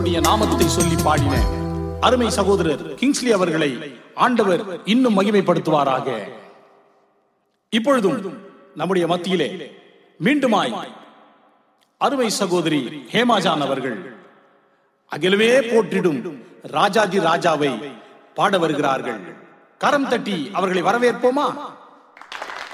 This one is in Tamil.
நாமத்தை சொல்லி பாடின அருமை சகோதரர் கிங்ஸ்லி அவர்களை ஆண்டவர் இன்னும் மகிமைப்படுத்துவாராக. இப்பொழுதும் நம்முடைய மத்தியிலே மீண்டுமாய் அருமை சகோதரி ஹேமாஜான் அவர்கள் அகிலவே போற்றிடும் ராஜாதி ராஜாவை பாட வருகிறார்கள். கரம் தட்டி அவர்களை வரவேற்போமா?